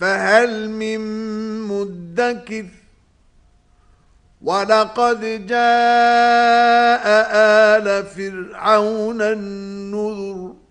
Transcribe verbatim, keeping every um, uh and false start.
فهل من مدكر ولقد جاء آل فرعون النذر